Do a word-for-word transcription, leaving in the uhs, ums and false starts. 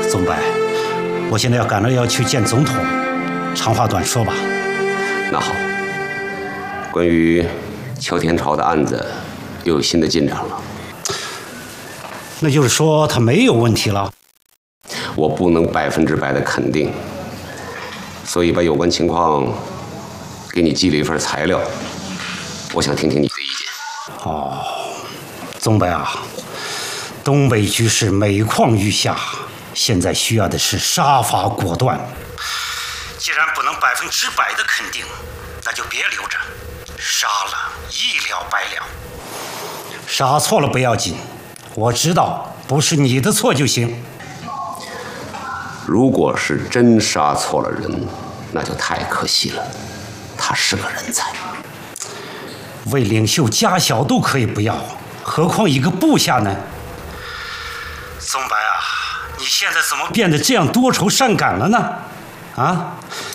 宗白，我现在要赶着要去见总统，长话短说吧。 那好，关于邱天朝的案子又有新的进展了。 那就是说他没有问题了？ 我不能百分之百的肯定，所以把有关情况给你寄了一份材料，我想听听你的意见。 哦，宗白啊，东北局势每况愈下，现在需要的是杀伐果断。既然不能百分之百的肯定，那就别留着，杀了一了百了。杀错了不要紧，我知道不是你的错就行。 如果是真杀错了人，那就太可惜了。他是个人才， 为领袖家小都可以不要，何况一个部下呢？宗白啊，你现在怎么变得这样多愁善感了呢？啊，